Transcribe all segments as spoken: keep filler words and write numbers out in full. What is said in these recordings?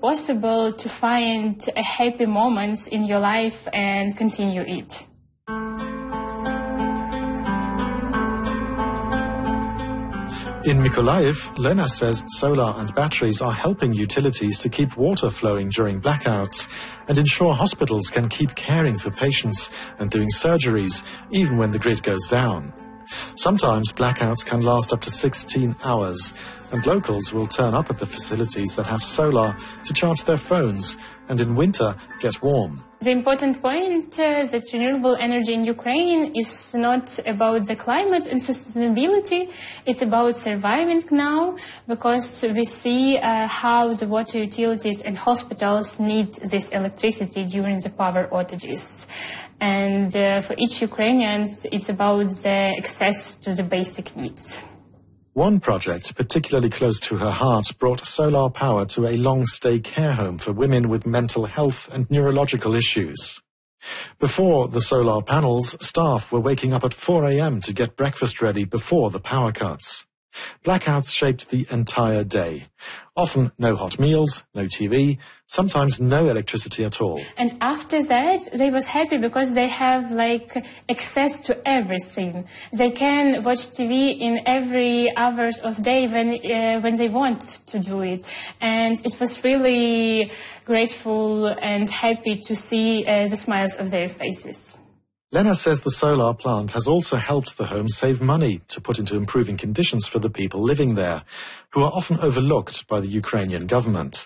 possible to find a happy moments in your life and continue it. In Mykolaiv, Lena says solar and batteries are helping utilities to keep water flowing during blackouts and ensure hospitals can keep caring for patients and doing surgeries even when the grid goes down. Sometimes blackouts can last up to sixteen hours, and locals will turn up at the facilities that have solar to charge their phones and in winter get warm. The important point uh, that renewable energy in Ukraine is not about the climate and sustainability, it's about surviving now, because we see uh, how the water utilities and hospitals need this electricity during the power outages. And uh, for each Ukrainian, it's about the access to the basic needs. One project particularly close to her heart brought solar power to a long-stay care home for women with mental health and neurological issues. Before the solar panels, staff were waking up at four a m to get breakfast ready before the power cuts. Blackouts shaped the entire day. Often no hot meals, no T V, sometimes no electricity at all. And after that, they was happy because they have like access to everything. They can watch T V in every hours of day when uh, when they want to do it. And it was really grateful and happy to see uh, the smiles of their faces. Lena says the solar plant has also helped the home save money to put into improving conditions for the people living there, who are often overlooked by the Ukrainian government.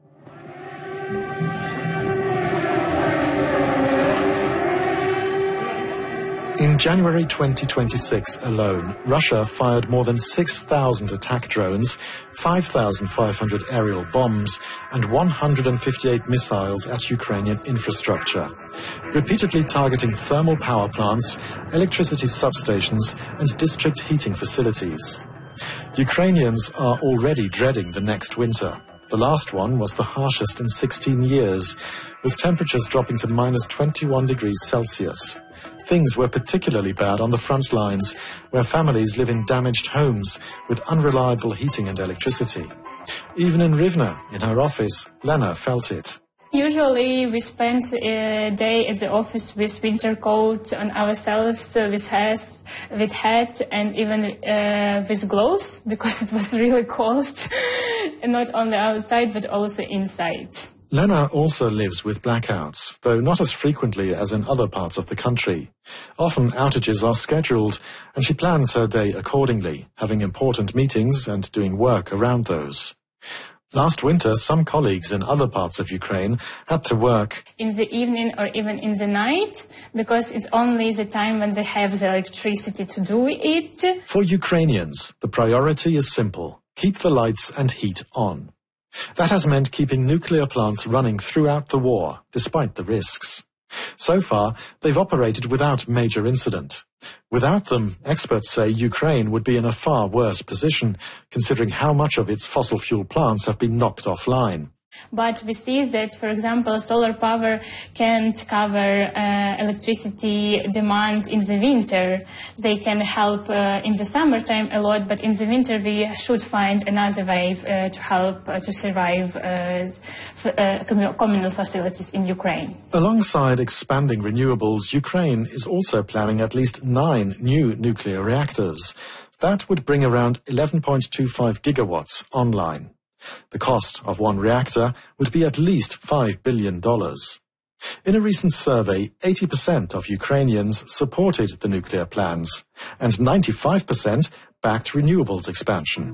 In January twenty twenty-six alone, Russia fired more than six thousand attack drones, five thousand five hundred aerial bombs, and one hundred fifty-eight missiles at Ukrainian infrastructure, repeatedly targeting thermal power plants, electricity substations, and district heating facilities. Ukrainians are already dreading the next winter. The last one was the harshest in sixteen years, with temperatures dropping to minus twenty-one degrees Celsius. Things were particularly bad on the front lines, where families live in damaged homes with unreliable heating and electricity. Even in Rivne, in her office, Lena felt it. Usually we spend a day at the office with winter coat on ourselves, uh, with hats, with hat, and even uh, with gloves, because it was really cold, and not only outside but also inside. Lena also lives with blackouts, though not as frequently as in other parts of the country. Often outages are scheduled, and she plans her day accordingly, having important meetings and doing work around those. Last winter, some colleagues in other parts of Ukraine had to work in the evening or even in the night, because it's only the time when they have the electricity to do it. For Ukrainians, the priority is simple: keep the lights and heat on. That has meant keeping nuclear plants running throughout the war, despite the risks. So far, they've operated without major incident. Without them, experts say Ukraine would be in a far worse position, considering how much of its fossil fuel plants have been knocked offline. But we see that, for example, solar power can't cover uh, electricity demand in the winter. They can help uh, in the summertime a lot, but in the winter we should find another way uh, to help uh, to survive uh, uh, communal facilities in Ukraine. Alongside expanding renewables, Ukraine is also planning at least nine new nuclear reactors. That would bring around eleven point two five gigawatts online. The cost of one reactor would be at least five billion dollars. In a recent survey, eighty percent of Ukrainians supported the nuclear plans, and ninety-five percent backed renewables expansion.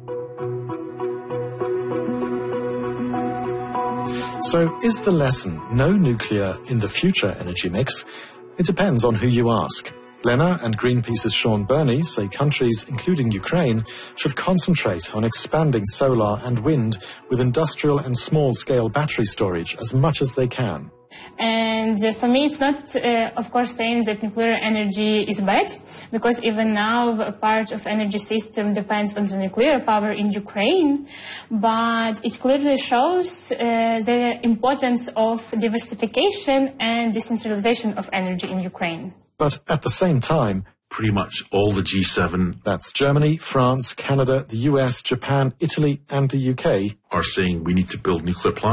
So is the lesson no nuclear in the future energy mix? It depends on who you ask. Lena and Greenpeace's Sean Burney say countries, including Ukraine, should concentrate on expanding solar and wind with industrial and small-scale battery storage as much as they can. And uh, for me, it's not, uh, of course, saying that nuclear energy is bad, because even now a part of energy system depends on the nuclear power in Ukraine, but it clearly shows uh, the importance of diversification and decentralization of energy in Ukraine. But at the same time, pretty much all the G seven, that's Germany, France, Canada, the U S, Japan, Italy, and the U K, are saying we need to build nuclear plants.